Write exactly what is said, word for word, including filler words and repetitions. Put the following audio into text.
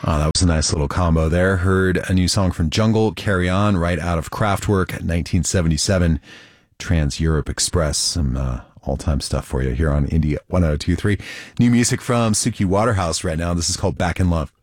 Oh, that was a nice little combo there. Heard a new song from Jungle, Carry On, right out of Kraftwerk, nineteen seventy-seven, Trans-Europe Express. Some uh, all-time stuff for you here on Indie one oh two point three. New music from Suki Waterhouse right now. This is called Back in Love.